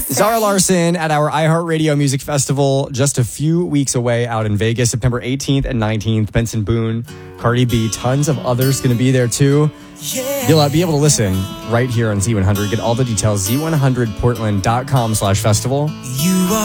Zara Larsson at our iHeartRadio Music Festival, just a few weeks away out in Vegas, September 18th and 19th. Benson Boone, Cardi B, tons of others going to be there too. You'll be able to listen right here on Z100. Get all the details, z100portland.com/festival.